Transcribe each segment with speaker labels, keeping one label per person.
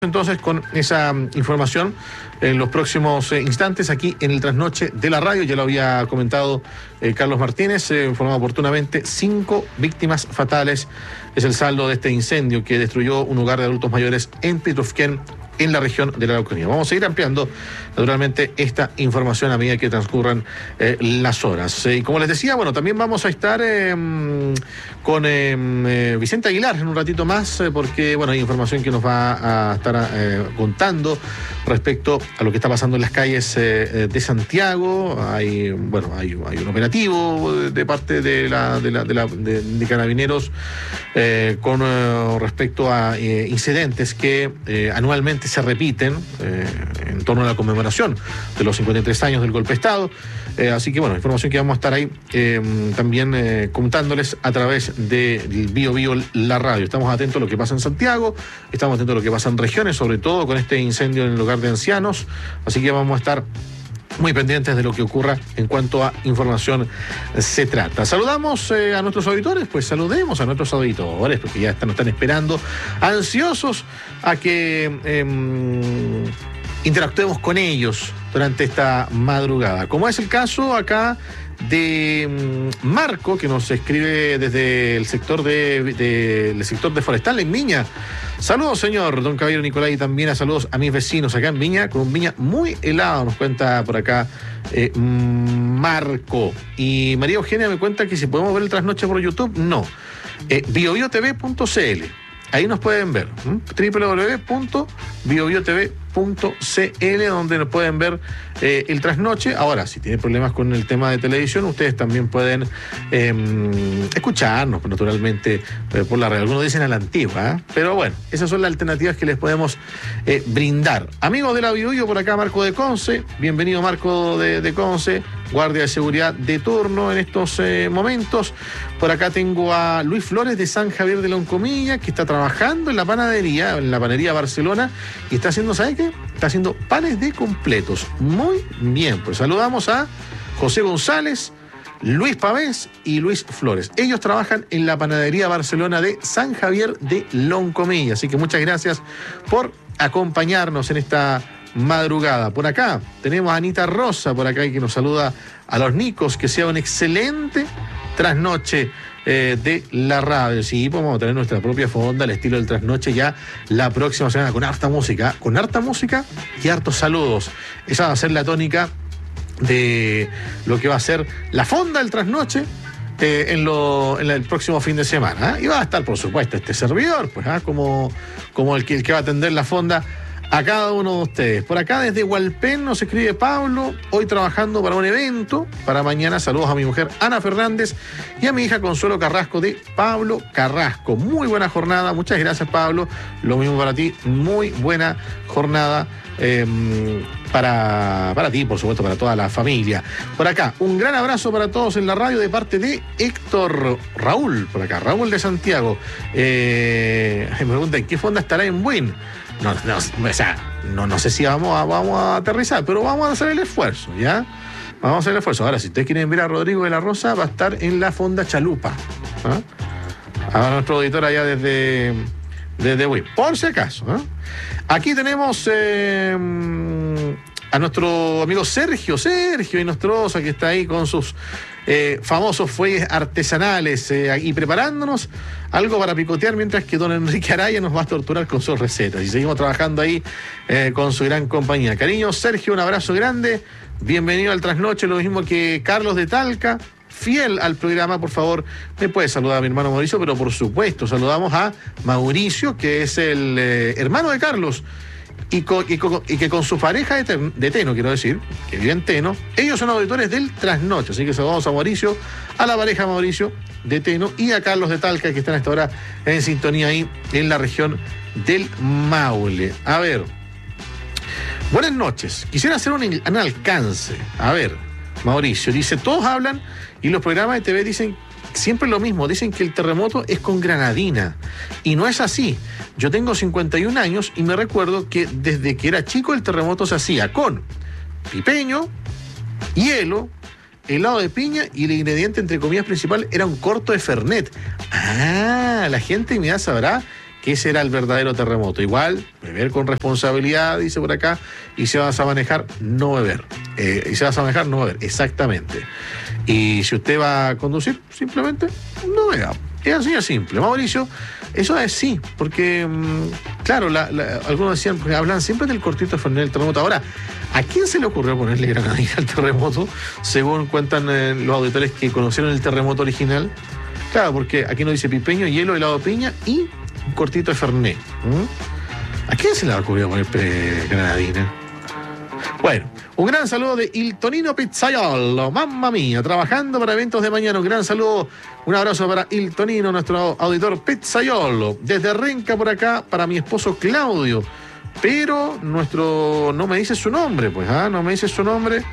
Speaker 1: Entonces, con esa información en los próximos instantes aquí en el Trasnoche de la Radio. Ya lo había comentado Carlos Martínez, informado oportunamente, 5 víctimas fatales es el saldo de este incendio que destruyó un hogar de adultos mayores en Petrufquén, en la región de la Araucanía. Vamos a seguir ampliando, naturalmente, esta información a medida que transcurran las horas. Y como les decía, bueno, también vamos a estar con Vicente Aguilar en un ratito más, porque, bueno, hay información que nos va a estar contando respecto a lo que está pasando en las calles de Santiago. Hay un operativo de parte de Carabineros con respecto a incidentes que anualmente se repiten en torno a la conmemoración de los 53 años del golpe de Estado. Así que, bueno, información que vamos a estar ahí también contándoles a través del Bio Bio La Radio. Estamos atentos a lo que pasa en Santiago, estamos atentos a lo que pasa en regiones, sobre todo con este incendio en el hogar de ancianos. Así que vamos a estar muy pendientes de lo que ocurra en cuanto a información se trata. Saludamos a nuestros auditores, pues saludemos a nuestros auditores, porque ya nos están esperando, ansiosos a que interactuemos con ellos durante esta madrugada. Como es el caso acá de Marco, que nos escribe desde el sector el sector de Forestal en Viña. Saludos, señor don Caballero Nicolai, y también saludos a mis vecinos acá en Viña, con un Viña muy helado, nos cuenta por acá Marco. Y María Eugenia me cuenta que si podemos ver el Trasnoche por YouTube, no. biobiotv.cl, ahí nos pueden ver, www.biobiotv.cl, donde nos pueden ver el Trasnoche. Ahora, si tienen problemas con el tema de televisión, ustedes también pueden escucharnos, naturalmente, por la red. Algunos dicen a la antigua, pero bueno, esas son las alternativas que les podemos brindar. Amigos de la Bio, por acá Marco de Conce. Bienvenido, Marco de Conce, guardia de seguridad de turno en estos momentos. Por acá tengo a Luis Flores de San Javier de Loncomilla, que está trabajando en la panadería Barcelona, y está haciendo, ¿sabe qué? Está haciendo panes de completos. Muy bien, pues saludamos a José González, Luis Pavés y Luis Flores. Ellos trabajan en la panadería Barcelona de San Javier de Loncomilla. Así que muchas gracias por acompañarnos en esta madrugada. Por acá tenemos a Anita Rosa, por acá, que nos saluda a los Nicos. Que sea un excelente trasnoche de la radio. Sí, vamos a tener nuestra propia fonda al estilo del Trasnoche ya la próxima semana, con harta música y hartos saludos. Esa va a ser la tónica de lo que va a ser la fonda del Trasnoche en el próximo fin de semana. Y va a estar, por supuesto, este servidor, pues, como el que va a atender la fonda a cada uno de ustedes. Por acá desde Hualpén nos escribe Pablo, hoy trabajando para un evento, para mañana. Saludos a mi mujer Ana Fernández y a mi hija Consuelo Carrasco, de Pablo Carrasco. Muy buena jornada, muchas gracias, Pablo. Lo mismo para ti, muy buena jornada para ti, por supuesto, para toda la familia. Por acá, un gran abrazo para todos en la radio de parte de Héctor Raúl, por acá, Raúl de Santiago. Me pregunta, ¿en qué fonda estará en Buin? No sé si vamos a aterrizar, pero vamos a hacer el esfuerzo, ¿ya? Vamos a hacer el esfuerzo. Ahora, si ustedes quieren ver a Rodrigo de la Rosa, va a estar en la fonda Chalupa, a nuestro auditor allá desde Wii, por si acaso. Aquí tenemos a nuestro amigo Sergio Inostroza, que está ahí con sus famosos fuelles artesanales y preparándonos algo para picotear, mientras que don Enrique Araya nos va a torturar con sus recetas, y seguimos trabajando ahí con su gran compañía. Cariño, Sergio, un abrazo grande, bienvenido al Trasnoche, lo mismo que Carlos de Talca, fiel al programa. Por favor, me puede saludar a mi hermano Mauricio, pero por supuesto saludamos a Mauricio, que es el hermano de Carlos, y que con su pareja de Teno, quiero decir, que vive en Teno, ellos son auditores del Trasnoche. Así que saludamos a Mauricio, a la pareja Mauricio de Teno, y a Carlos de Talca, que están a esta hora en sintonía ahí en la región del Maule. A ver, buenas noches. Quisiera hacer un alcance. A ver, Mauricio dice, todos hablan y los programas de TV dicen siempre lo mismo, dicen que el terremoto es con granadina, y no es así. Yo tengo 51 años y me recuerdo que desde que era chico el terremoto se hacía con pipeño, hielo, helado de piña, y el ingrediente, entre comillas, principal era un corto de Fernet. La gente de mi edad sabrá que será el verdadero terremoto. Igual, beber con responsabilidad, dice por acá, y si vas a manejar, no beber. Exactamente. Y si usted va a conducir, simplemente no beba. Es así de simple. Mauricio, eso es sí, porque, claro, algunos decían, porque hablan siempre del cortito de Fernet del terremoto. Ahora, ¿a quién se le ocurrió ponerle granadina al terremoto? Según cuentan los auditores que conocieron el terremoto original. Claro, porque aquí nos dice pipeño, hielo, helado de piña y un cortito de Fernet. ¿A quién se le ocurrió poner granadina? Bueno, un gran saludo de Il Tonino Pizzaiolo, mamma mía, trabajando para eventos de mañana. Un gran saludo, un abrazo para Il Tonino, nuestro auditor Pizzaiolo. Desde Renca por acá, para mi esposo Claudio. Pero no me dice su nombre, pues, no me dice su nombre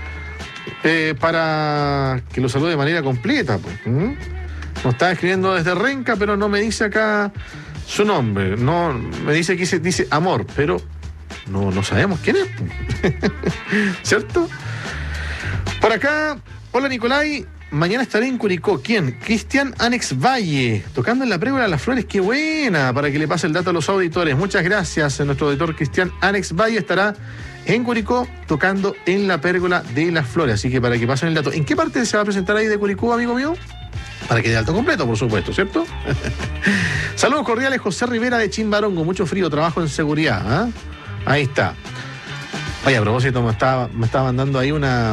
Speaker 1: para que lo salude de manera completa, pues. Nos está escribiendo desde Renca, pero no me dice acá su nombre. No, me dice que dice amor, pero no sabemos quién es. ¿Cierto? Por acá, hola Nicolai, mañana estaré en Curicó. ¿Quién? Cristian Anex Valle, tocando en la Pérgola de las Flores. ¡Qué buena! Para que le pase el dato a los auditores. Muchas gracias. Nuestro auditor Cristian Anex Valle estará en Curicó tocando en la Pérgola de las Flores. Así que para que pasen el dato. ¿En qué parte se va a presentar ahí de Curicó, amigo mío? Para que dé alto completo, por supuesto, ¿cierto? Saludos cordiales, José Rivera de Chimbarongo. Mucho frío, trabajo en seguridad. Ahí está. Oye, a propósito, me estaba mandando ahí una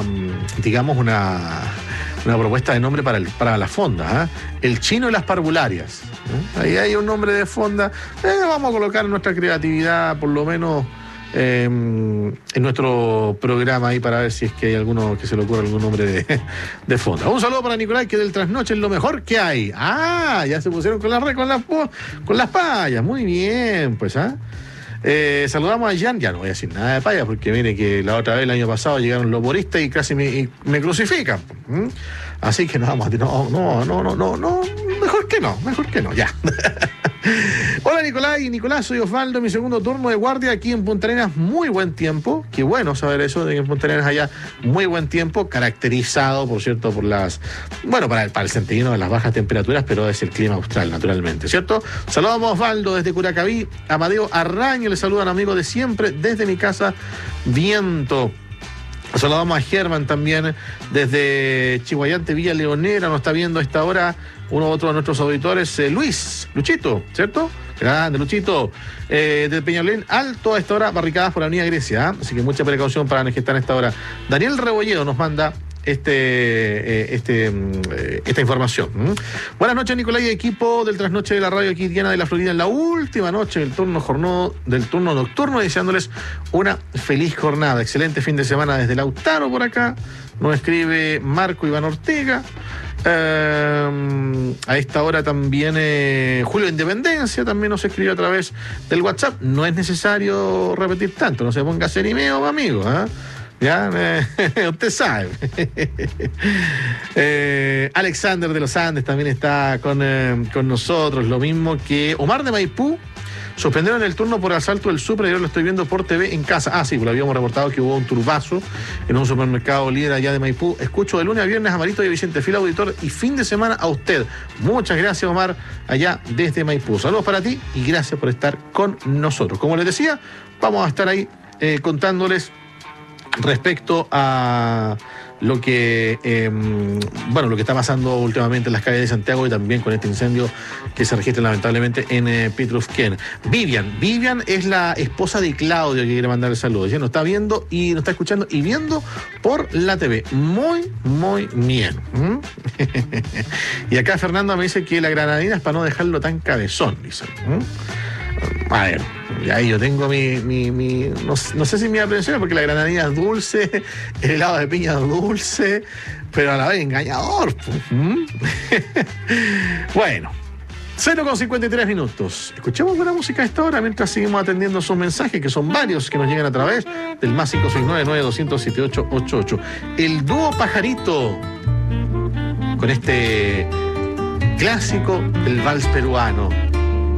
Speaker 1: propuesta de nombre para la fonda. El chino y las parvularias. Ahí hay un nombre de fonda. Vamos a colocar nuestra creatividad, por lo menos en nuestro programa ahí, para ver si es que hay alguno que se le ocurra algún nombre de fonda. Un saludo para Nicolás, que del trasnoche es lo mejor que hay. Ya se pusieron con las payas. Muy bien, pues, saludamos a Jan. Ya no voy a decir nada de payas, porque mire que la otra vez, el año pasado, llegaron los humoristas y casi me crucifican. Así que no, mejor que no, ya. Hola Nicolás, soy Osvaldo, mi segundo turno de guardia aquí en Punta Arenas, muy buen tiempo. Qué bueno saber eso, de que en Punta Arenas haya muy buen tiempo, caracterizado, por cierto, por para el sentimiento de las bajas temperaturas, pero es el clima austral, naturalmente, ¿cierto? Saludamos a Osvaldo desde Curacaví, Amadeo Arraño, le saludan amigos de siempre, desde mi casa, Viento. Saludamos a Germán también desde Chihuayante, Villa Leonera, nos está viendo a esta hora otro de nuestros auditores, Luchito, ¿cierto? Grande, Luchito. De Peñalolén Alto, a esta hora, barricadas por la Avenida Grecia, así que mucha precaución para los que están a esta hora. Daniel Rebolledo nos manda esta información. Buenas noches, Nicolás y equipo del Trasnoche de la Radio aquí Diana de la Florida, en la última noche del turno nocturno, deseándoles una feliz jornada, excelente fin de semana desde Lautaro. Por acá nos escribe Marco Iván Ortega. A esta hora también Julio Independencia también nos escribió a través del WhatsApp. No es necesario repetir tanto, no se ponga cerimeo, amigo, ya, usted sabe. Alexander de los Andes también está con nosotros, lo mismo que Omar de Maipú. Suspendieron el turno por asalto del súper y yo lo estoy viendo por TV en casa. Sí, pues lo habíamos reportado que hubo un turbazo en un supermercado líder allá de Maipú. Escucho de lunes a viernes a Marito y a Vicente, fiel auditor, y fin de semana a usted. Muchas gracias, Omar, allá desde Maipú. Saludos para ti y gracias por estar con nosotros. Como les decía, vamos a estar ahí contándoles respecto a lo que está pasando últimamente en las calles de Santiago y también con este incendio que se registra lamentablemente en Petrufquén. Vivian es la esposa de Claudio, que quiere mandar el saludo. Ella nos está viendo y nos está escuchando y viendo por la TV. Muy, muy bien. Y acá Fernando me dice que la granadina es para no dejarlo tan cabezón, dice. A ver, ahí yo tengo no sé si mi aprensión, porque la granadina es dulce, el helado de piña es dulce, pero a la vez engañador. Bueno, 0:53 minutos. Escuchemos buena música a esta hora mientras seguimos atendiendo sus mensajes, que son varios que nos llegan a través del más 569-9200-7888. El dúo Pajarito, con este clásico del vals peruano.